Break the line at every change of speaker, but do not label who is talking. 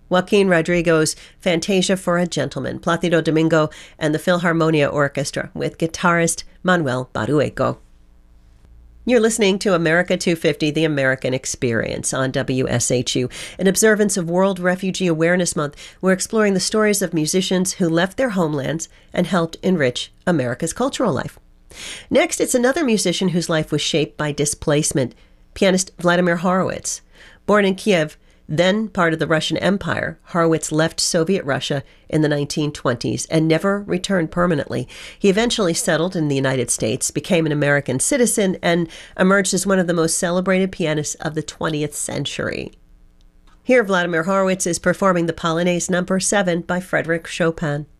Joaquin Rodrigo's Fantasia for a Gentleman, Placido Domingo and the Philharmonia Orchestra with guitarist Manuel Barueco. You're listening to America 250, The American Experience on WSHU. In observance of World Refugee Awareness Month, we're exploring the stories of musicians who left their homelands and helped enrich America's cultural life. Next, it's another musician whose life was shaped by displacement, pianist Vladimir Horowitz. Born in Kiev, then part of the Russian Empire, Horowitz left Soviet Russia in the 1920s and never returned permanently. He eventually settled in the United States, became an American citizen, and emerged as one of the most celebrated pianists of the 20th century. Here, Vladimir Horowitz is performing the Polonaise No. 7 by Frédéric Chopin.